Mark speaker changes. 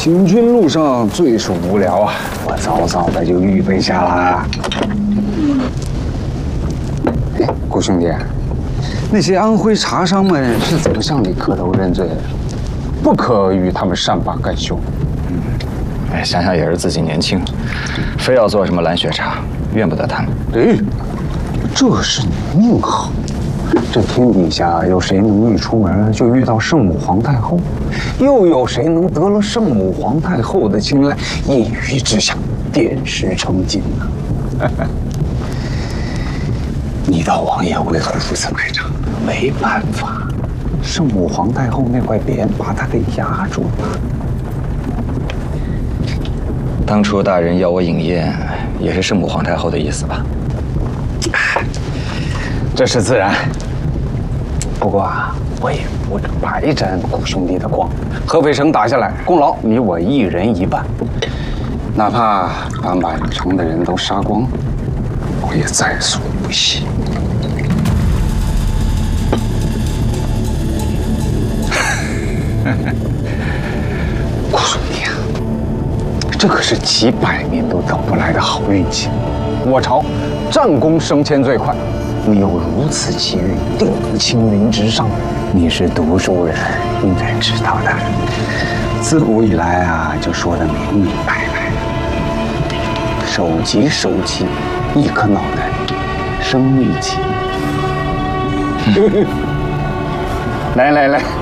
Speaker 1: 行军路上最是无聊啊，我早早的就预备下了。哎，顾兄弟，那些安徽茶商们是怎么向你磕头认罪的？不可与他们善罢甘休。
Speaker 2: 哎，想想也是自己年轻，非要做什么蓝血茶，怨不得他们。
Speaker 1: 哎，这是你命好。这天底下有谁能一出门就遇到圣母皇太后？又有谁能得了圣母皇太后的青睐，一鱼之下点石成金呢？你道王爷为何如此卖账？没办法，圣母皇太后那块匾把他给压住了。
Speaker 2: 当初大人要我饮宴，也是圣母皇太后的意思吧？
Speaker 1: 这是自然。不过啊，我也不能白沾顾兄弟的光。合肥城打下来，功劳你我一人一半。哪怕把满城的人都杀光，我也在所不惜。顾兄弟啊，这可是几百年都等不来的好运气。我朝战功升迁最快。你有如此机遇，定得青云直上。你是读书人，应该知道的。自古以来啊，就说得明明白白。手急手急，一颗脑袋生一气。来来来。